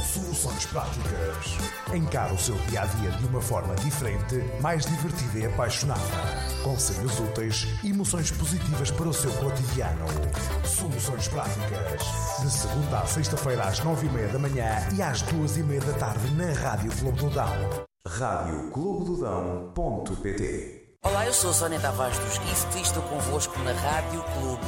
Soluções práticas. Encare o seu dia-a-dia de uma forma diferente, mais divertida e apaixonada. Conselhos úteis e emoções positivas para o seu cotidiano. Soluções práticas. De segunda à sexta-feira às 9h30 da manhã e às 2h30 da tarde na Rádio Clube do Dão. radioclubedodão.pt. Olá, eu sou a Sónia Tavares dos Gift e estou convosco na Rádio Clube